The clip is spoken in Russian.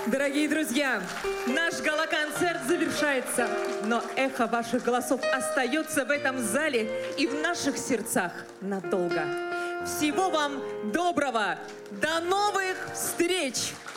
Дорогие друзья, наш гала-концерт завершается, но эхо ваших голосов остается в этом зале и в наших сердцах надолго. Всего вам доброго! До новых встреч!